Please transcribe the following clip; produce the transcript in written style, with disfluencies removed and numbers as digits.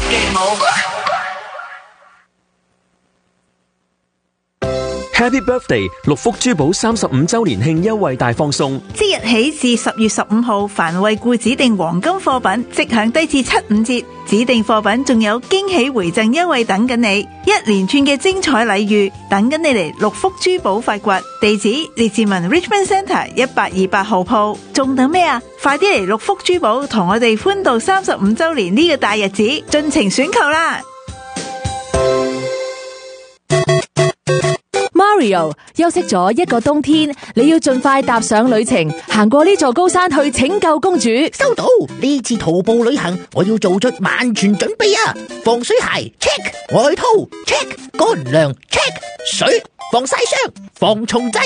Game over。Happy Birthday 六福珠寶35周年慶優惠大放送， 即日起至10月15號，凡惠顧指定黃金貨品即享低至75折，指定貨品仲有驚喜回贈優惠等緊你，一連串嘅精彩禮遇等緊你嚟六福珠寶發掘。地址列治文 Richmond Centre 1828號鋪，仲等咩啊？快啲嚟六福珠寶同我哋歡度35周年呢個大日子，盡情選購啦 ！Mario 休息咗一個冬天，你要盡快踏上旅程，行過呢座高山去拯救公主。 收到，呢次徒步旅行我要做出萬全準備啊！防水鞋 check， 外套 check， 乾糧 check， 水防曬霜防蟲劑